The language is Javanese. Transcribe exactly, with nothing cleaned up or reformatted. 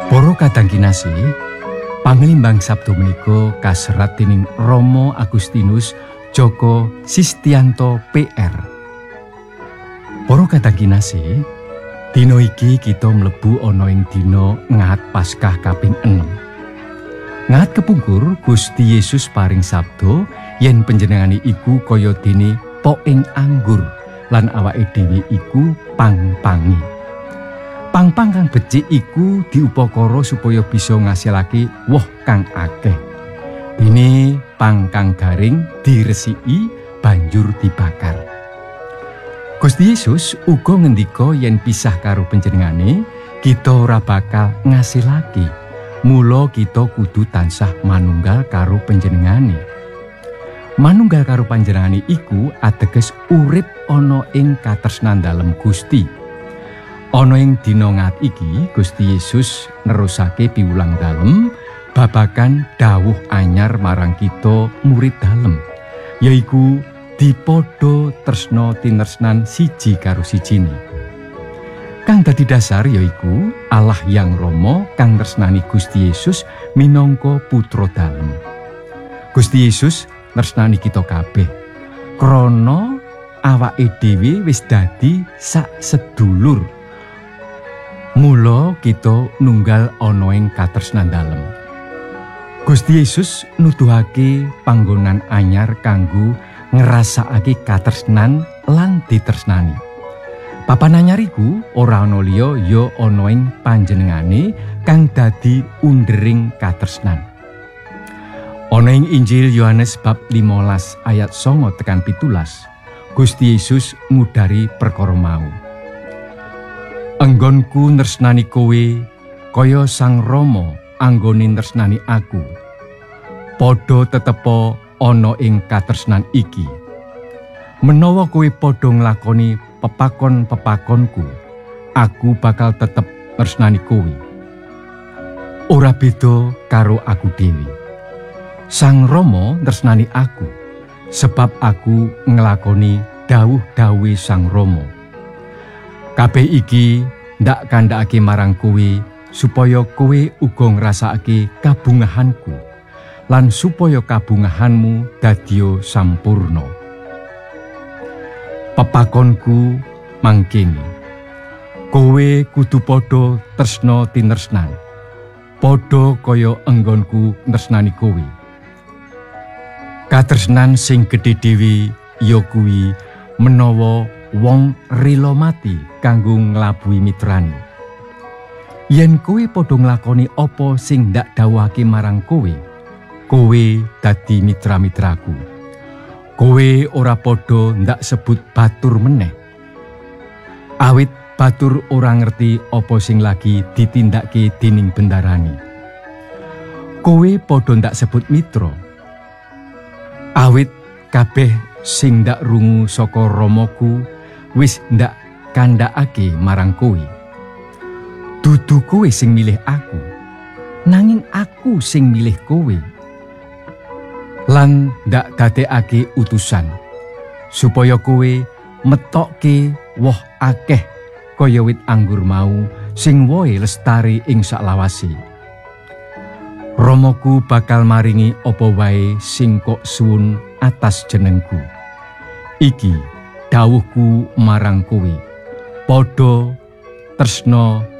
Para kadang kinasih, panglimbang Sabdo menika kaserat dening Rama Agustinus Djoko Sistianto P R. Para kadang kinasih, dina iki kita mlebu ana ing dina Ngat Paskah kaping enem. Ngat kepungkur Gusti Yesus paring sabda yen panjenengane iku kaya dene poking anggur lan awake dhewe iku pang-pangi. Pang-pang kang becik iku diupakara supaya bisa ngasilake woh kang akeh. Dene pang kang garing diresiki banjur dibakar. Gusti Yesus uga ngendika yen pisah karo panjenengane kita ora bakal ngasilake. Mula kita kudu tansah manunggal karo panjenengane. Manunggal karo panjenengane iku ateges urip ana ing katresnan dalem Gusti. Ana ing dina Ngat iki Gusti Yesus nerusake piwulang dalem babagan dawuh anyar marang kita murid dalem, yaiku dipadha tresna tinresnan siji karo sijine. Kang dadi dasar yaiku Allah Yang Rama kang tresnani Gusti Yesus minangka putra dalem. Gusti Yesus tresnani kita kabeh krana awake dhewe wis dadi sak sedulur. Mula kita nunggal ana ing katresnan dalem. Gusti Yesus nuduhake panggonan anyar kanggo ngrasakake katresnan lan ditresnani. Papan anyar iku ora ana liya ya ana ing panjenengane kang dadi undering katresnan. Ana ing Injil Yohanes bab limolas ayat sanga tekan pitulas, Gusti Yesus ngudari perkara mau. Enggonku nresnani kowe kaya Sang Rama anggone nresnani aku. Padha tetepa ana ing katresnan iki. Menawa kowe padha nglakoni pepakon-pepakonku, aku bakal tetep nresnani kowe. Ora beda karo aku dhewe. Sang Rama nresnani aku sebab aku nglakoni dawuh-dawuhe Sang Rama. Kabeh iki ndak kandhakake marang kowe supaya kowe uga ngrasakake kabungahanku lan supaya kabungahanmu dadiya sampurna. Pepakonku mangkene. Kowe kudu padha tresna tinresnan, padha kaya enggonku nresnani kowe. Katresnan sing gedhe dhewe ya kuwi menawa wong rela mati kanggo nglabuhi mitrane. Yen kowe padha nglakoni apa sing ndak dawuhake marang kowe, kowe dadi mitra-mitraku. Kowe ora padha ndak sebut batur meneh. Awit batur ora ngerti apa sing lagi ditindakake dening bendarane. Kowe padha ndak sebut mitra. Awit kabeh sing ndak rungu saka Ramaku wis ndak kandhakake marang kowe. Dudu kowe sing milih aku, nanging aku sing milih kowe. Lan ndak dadekake utusan supaya kowe metokke woh akeh kaya wit anggur mau sing wohe lestari ing saklawase. Ramaku bakal maringi apa wae sing kok suwun atas jenengku. Iki dawuhku marang kowe, padha tresna